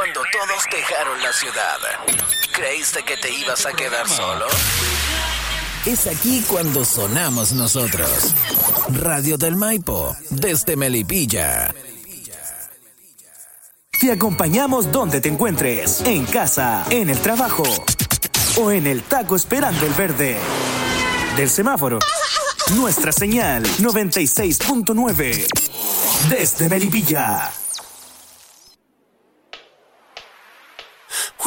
cuando todos dejaron la ciudad. ¿Creíste que te ibas a quedar solo? Es aquí cuando sonamos nosotros. Radio del Maipo, desde Melipilla. Te acompañamos donde te encuentres, en casa, en el trabajo o en el taco esperando el verde del semáforo. Nuestra señal 96.9 desde Melipilla.